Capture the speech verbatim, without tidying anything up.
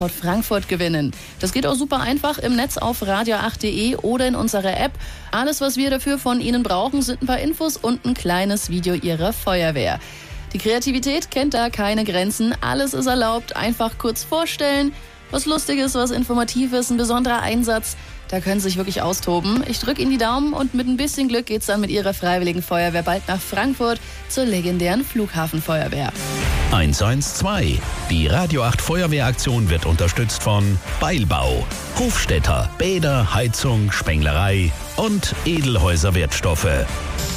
Frankfurt gewinnen. Das geht auch super einfach im Netz auf radio acht punkt de oder in unserer App. Alles, was wir dafür von Ihnen brauchen, sind ein paar Infos und ein kleines Video Ihrer Feuerwehr. Die Kreativität kennt da keine Grenzen. Alles ist erlaubt. Einfach kurz vorstellen. Was Lustiges, was Informatives, ein besonderer Einsatz. Da können Sie sich wirklich austoben. Ich drücke Ihnen die Daumen und mit ein bisschen Glück geht's dann mit Ihrer Freiwilligen Feuerwehr bald nach Frankfurt zur legendären Flughafenfeuerwehr. eins eins zwei. Die Radio acht Feuerwehraktion wird unterstützt von Beilbau, Hofstädter, Bäder, Heizung, Spenglerei und Edelhäuser Wertstoffe.